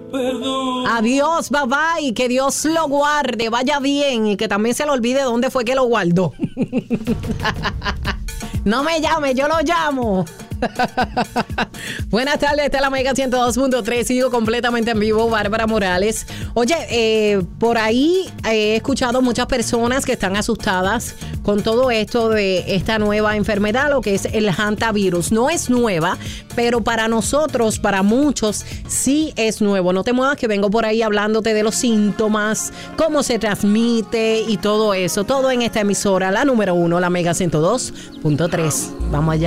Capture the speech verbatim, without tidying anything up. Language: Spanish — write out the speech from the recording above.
Perdón. Adiós, bye bye, que Dios lo guarde, vaya bien y que también se le olvide dónde fue que lo guardó. No me llame, yo lo llamo. Buenas tardes, esta es la Mega ciento dos punto tres, sigo completamente en vivo, Bárbara Morales. Oye, eh, por ahí he escuchado muchas personas que están asustadas con todo esto de esta nueva enfermedad, lo que es el hantavirus. No es nueva, pero para nosotros, para muchos, sí es nuevo. No te muevas que vengo por ahí hablándote de los síntomas, cómo se transmite y todo eso. Todo en esta emisora, la número uno, la Mega ciento dos punto tres. Vamos allá.